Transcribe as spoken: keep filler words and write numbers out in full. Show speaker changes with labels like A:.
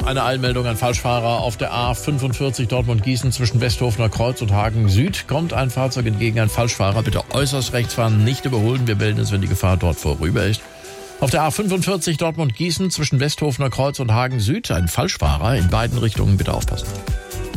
A: Eine Eilmeldung an Falschfahrer auf der A fünfundvierzig Dortmund-Gießen zwischen Westhofener Kreuz und Hagen Süd. Kommt ein Fahrzeug entgegen, ein Falschfahrer. Bitte äußerst rechts fahren, nicht überholen. Wir melden es, wenn die Gefahr dort vorüber ist. Auf der A fünfundvierzig Dortmund-Gießen zwischen Westhofener Kreuz und Hagen Süd ein Falschfahrer. In beiden Richtungen bitte aufpassen.